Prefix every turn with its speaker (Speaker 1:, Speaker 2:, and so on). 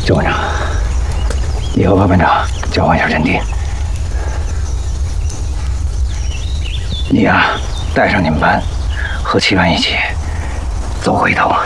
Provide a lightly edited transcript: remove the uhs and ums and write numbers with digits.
Speaker 1: 周班长，你和副班长交换一下阵地。你呀，带上你们班和7班一起走回头。